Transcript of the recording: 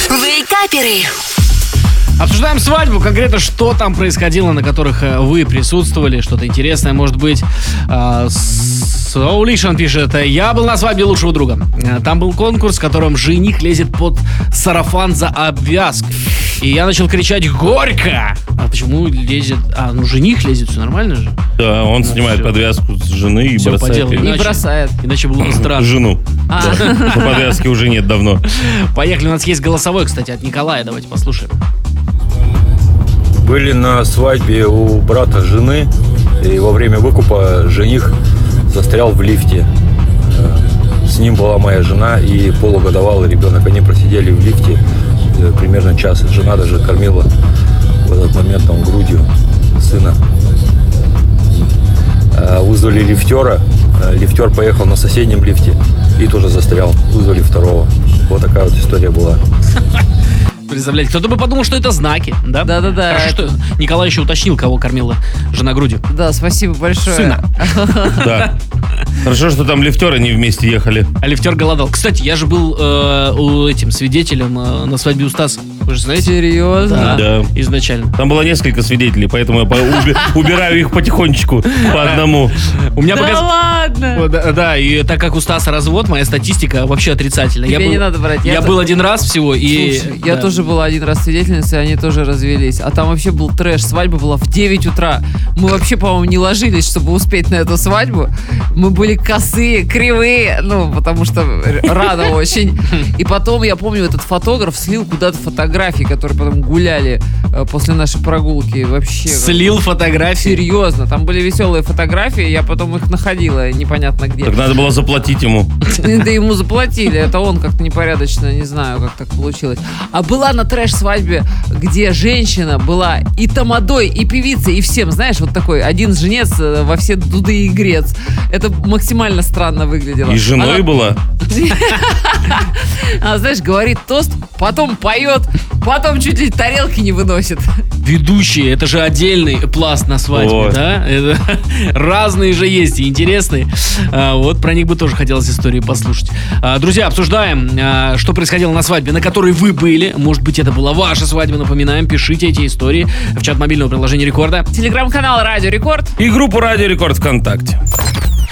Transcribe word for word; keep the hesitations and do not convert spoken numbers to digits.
Вейкаперы. Обсуждаем свадьбу, конкретно что там происходило, на которых вы присутствовали, что-то интересное, может быть. Соулишан пишет: я был на свадьбе лучшего друга. Там был конкурс, в котором жених лезет под сарафан за обвязкой. И я начал кричать «Горько!» А почему лезет? А, ну жених лезет, все нормально же? Да, он ну, снимает все. подвязку с жены и все бросает по делу. ее. И бросает. Иначе было бы странно. Жену. А. Да. Подвязки уже нет давно. Поехали, у нас есть голосовой, кстати, от Николая. Давайте послушаем. Были на свадьбе у брата жены, и во время выкупа жених застрял в лифте. С ним была моя жена и полугодовалый ребенок. Они просидели в лифте примерно час. Жена даже кормила в этот момент там грудью сына. Вызвали лифтера. Лифтер поехал на соседнем лифте и тоже застрял. Вызвали второго. Вот такая вот история была. Представляете, кто-то бы подумал, что это знаки, да? Да-да-да. Хорошо, что Николай еще уточнил, кого кормила жена грудью. Да, спасибо большое. Сына. Да. Хорошо, что там лифтеры не вместе ехали. А лифтер голодал. Кстати, я же был э, у этим свидетелем э, на свадьбе у Стаса. Вы же знаете? Серьезно? Да. Изначально. Там было несколько свидетелей, поэтому я по- уби- убираю их потихонечку по одному. У меня Да показ- ладно? О, Да, да, и так как у Стаса развод, моя статистика вообще отрицательная. Тебе я не был, надо брать. Я, Я-то- был один раз всего, и... Слушай, я да. тоже была один раз свидетельницей, они тоже развелись. А там вообще был трэш. Свадьба была в девять утра. Мы вообще, по-моему, не ложились, чтобы успеть на эту свадьбу. Мы были косые, кривые, ну, потому что рано очень. И потом, я помню, этот фотограф слил куда-то фотографии, которые потом гуляли э, после нашей прогулки. Вообще. Слил фотографии. Серьезно, там были веселые фотографии, я потом их находила непонятно где. Так надо было заплатить ему. Да ему заплатили, это он как-то непорядочно, не знаю, как так получилось. А была на трэш-свадьбе, где женщина была и тамадой, и певицей, и всем, знаешь, вот такой один женец во все дуды и грец. Это максимально странно выглядело. И женой Она- была. Она, знаешь, говорит тост, потом поет, потом чуть ли тарелки не выносит. Ведущие, это же отдельный пласт на свадьбе, Ой. да? Это, разные же есть и интересные. А, вот про них бы тоже хотелось истории послушать. А, друзья, обсуждаем, а, что происходило на свадьбе, на которой вы были. Может быть, это была ваша свадьба, напоминаем. Пишите эти истории в чат мобильного приложения Рекорда. Телеграм-канал Радио Рекорд. И группу Радио Рекорд ВКонтакте.